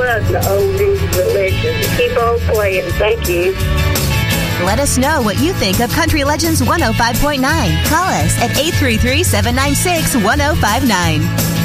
love the oldies religion. Keep on playing. Thank you. Let us know what you think of Country Legends 105.9. Call us at 833-796-1059.